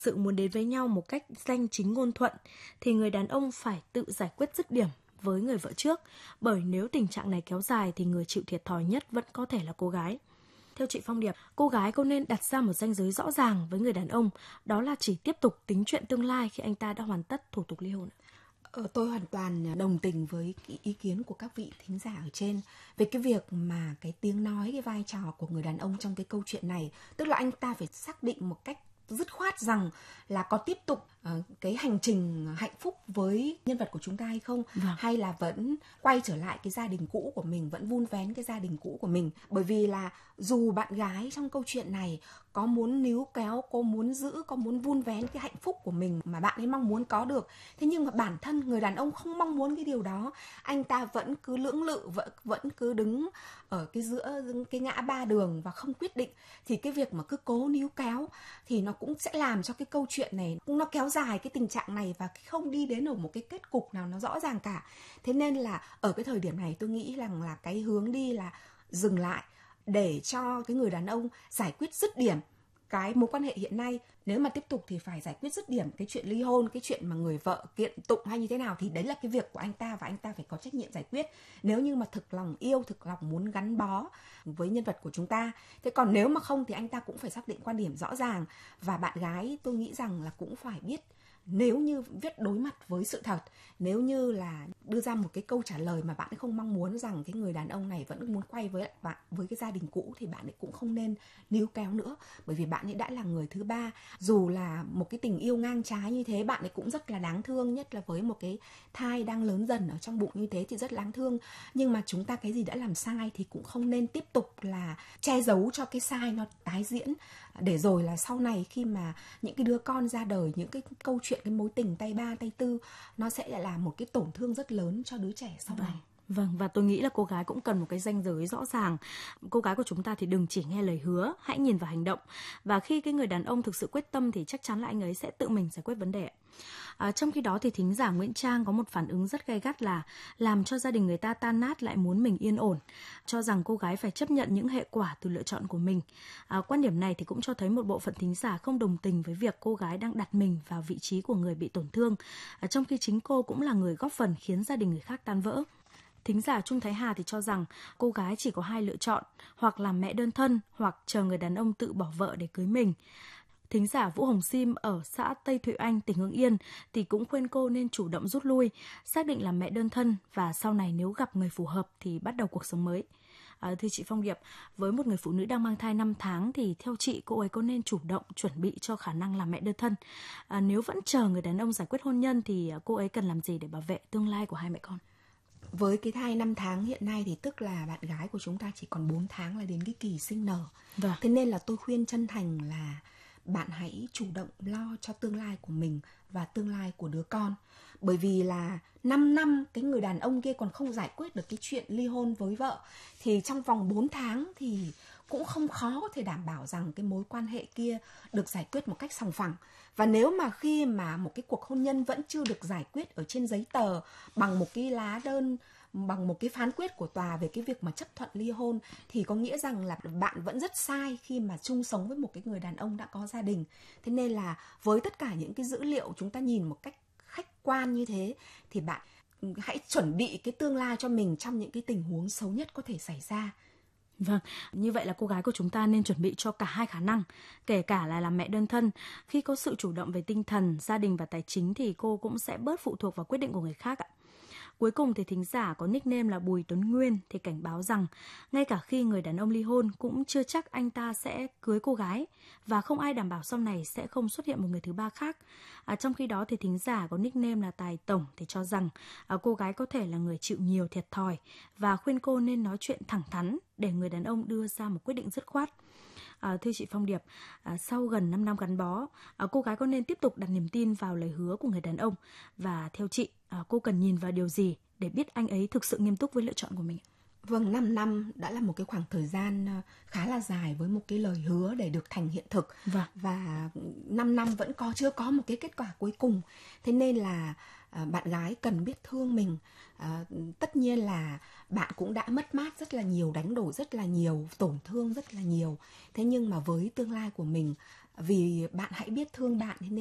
sự muốn đến với nhau một cách danh chính ngôn thuận thì người đàn ông phải tự giải quyết dứt điểm với người vợ trước, bởi nếu tình trạng này kéo dài thì người chịu thiệt thòi nhất vẫn có thể là cô gái. Theo chị Phong Điệp, cô gái có nên đặt ra một ranh giới rõ ràng với người đàn ông, đó là chỉ tiếp tục tính chuyện tương lai khi anh ta đã hoàn tất thủ tục ly hôn? Tôi hoàn toàn đồng tình với cái ý kiến của các vị thính giả ở trên về cái việc mà cái tiếng nói, cái vai trò của người đàn ông trong cái câu chuyện này. Tức là anh ta phải xác định một cách dứt khoát rằng là có tiếp tục cái hành trình hạnh phúc với nhân vật của chúng ta hay không, hay là vẫn quay trở lại cái gia đình cũ của mình, vẫn vun vén cái gia đình cũ của mình. Bởi vì là dù bạn gái trong câu chuyện này có muốn níu kéo, có muốn giữ, có muốn vun vén cái hạnh phúc của mình mà bạn ấy mong muốn có được, thế nhưng mà bản thân người đàn ông không mong muốn cái điều đó, anh ta vẫn cứ lưỡng lự, vẫn cứ đứng ở cái giữa cái ngã ba đường và không quyết định, thì cái việc mà cứ cố níu kéo thì nó cũng sẽ làm cho cái câu chuyện này nó kéo dài cái tình trạng này và không đi đến ở một cái kết cục nào nó rõ ràng cả. Thế nên là ở cái thời điểm này tôi nghĩ rằng là cái hướng đi là dừng lại để cho cái người đàn ông giải quyết dứt điểm cái mối quan hệ hiện nay. Nếu mà tiếp tục thì phải giải quyết dứt điểm cái chuyện ly hôn, cái chuyện mà người vợ kiện tụng hay như thế nào thì đấy là cái việc của anh ta và anh ta phải có trách nhiệm giải quyết. Nếu như mà thực lòng yêu, thực lòng muốn gắn bó với nhân vật của chúng ta. Thế còn nếu mà không thì anh ta cũng phải xác định quan điểm rõ ràng. Và bạn gái tôi nghĩ rằng là cũng phải biết, nếu như viết đối mặt với sự thật, nếu như là đưa ra một cái câu trả lời mà bạn ấy không mong muốn rằng cái người đàn ông này vẫn muốn quay với lại bạn, với cái gia đình cũ, thì bạn ấy cũng không nên níu kéo nữa. Bởi vì bạn ấy đã là người thứ ba. Dù là một cái tình yêu ngang trái như thế, bạn ấy cũng rất là đáng thương, nhất là với một cái thai đang lớn dần ở trong bụng như thế thì rất đáng thương. Nhưng mà chúng ta cái gì đã làm sai thì cũng không nên tiếp tục là che giấu cho cái sai nó tái diễn, để rồi là sau này khi mà những cái đứa con ra đời, những cái câu chuyện, cái mối tình tay ba tay tư, nó sẽ lại là một cái tổn thương rất lớn cho đứa trẻ sau này. Vâng, và tôi nghĩ là cô gái cũng cần một cái ranh giới rõ ràng. Cô gái của chúng ta thì đừng chỉ nghe lời hứa, hãy nhìn vào hành động. Và khi cái người đàn ông thực sự quyết tâm thì chắc chắn là anh ấy sẽ tự mình giải quyết vấn đề. Trong khi đó thì thính giả Nguyễn Trang có một phản ứng rất gay gắt là làm cho gia đình người ta tan nát lại muốn mình yên ổn, cho rằng cô gái phải chấp nhận những hệ quả từ lựa chọn của mình. Quan điểm này thì cũng cho thấy một bộ phận thính giả không đồng tình với việc cô gái đang đặt mình vào vị trí của người bị tổn thương, trong khi chính cô cũng là người góp phần khiến gia đình người khác tan vỡ. Thính giả Trung Thái Hà thì cho rằng cô gái chỉ có hai lựa chọn, hoặc làm mẹ đơn thân hoặc chờ người đàn ông tự bỏ vợ để cưới mình. Thính giả Vũ Hồng Sim ở xã Tây Thụy Anh, tỉnh Hưng Yên thì cũng khuyên cô nên chủ động rút lui, xác định làm mẹ đơn thân và sau này nếu gặp người phù hợp thì bắt đầu cuộc sống mới. Thưa chị Phong Điệp, với một người phụ nữ đang mang thai 5 tháng thì theo chị cô ấy có nên chủ động chuẩn bị cho khả năng làm mẹ đơn thân? Nếu vẫn chờ người đàn ông giải quyết hôn nhân thì cô ấy cần làm gì để bảo vệ tương lai của hai mẹ con? Với cái thai 5 tháng hiện nay thì tức là bạn gái của chúng ta chỉ còn 4 tháng là đến cái kỳ sinh nở. Thế nên là tôi khuyên chân thành là bạn hãy chủ động lo cho tương lai của mình và tương lai của đứa con. Bởi vì là 5 năm cái người đàn ông kia còn không giải quyết được cái chuyện ly hôn với vợ, thì trong vòng 4 tháng thì cũng không khó có thể đảm bảo rằng cái mối quan hệ kia được giải quyết một cách sòng phẳng. Và nếu mà khi mà một cái cuộc hôn nhân vẫn chưa được giải quyết ở trên giấy tờ bằng một cái lá đơn, bằng một cái phán quyết của tòa về cái việc mà chấp thuận ly hôn, thì có nghĩa rằng là bạn vẫn rất sai khi mà chung sống với một cái người đàn ông đã có gia đình. Thế nên là với tất cả những cái dữ liệu chúng ta nhìn một cách khách quan như thế thì bạn hãy chuẩn bị cái tương lai cho mình trong những cái tình huống xấu nhất có thể xảy ra. Vâng, như vậy là cô gái của chúng ta nên chuẩn bị cho cả hai khả năng, kể cả là làm mẹ đơn thân. Khi có sự chủ động về tinh thần, gia đình và tài chính thì cô cũng sẽ bớt phụ thuộc vào quyết định của người khác ạ. Cuối cùng thì thính giả có nickname là Bùi Tuấn Nguyên thì cảnh báo rằng ngay cả khi người đàn ông ly hôn cũng chưa chắc anh ta sẽ cưới cô gái và không ai đảm bảo sau này sẽ không xuất hiện một người thứ ba khác. Trong khi đó thì thính giả có nickname là Tài Tổng thì cho rằng cô gái có thể là người chịu nhiều thiệt thòi và khuyên cô nên nói chuyện thẳng thắn để người đàn ông đưa ra một quyết định dứt khoát. Thưa chị Phong Điệp, sau gần 5 năm gắn bó, cô gái có nên tiếp tục đặt niềm tin vào lời hứa của người đàn ông? Và theo chị, cô cần nhìn vào điều gì để biết anh ấy thực sự nghiêm túc với lựa chọn của mình? Vâng, 5 năm đã là một cái khoảng thời gian khá là dài với một cái lời hứa để được thành hiện thực. Và 5 năm vẫn chưa có một cái kết quả cuối cùng. Thế nên là bạn gái cần biết thương mình. Tất nhiên là bạn cũng đã mất mát rất là nhiều, đánh đổi rất là nhiều, tổn thương rất là nhiều. Thế nhưng mà với tương lai của mình, vì bạn hãy biết thương bạn nên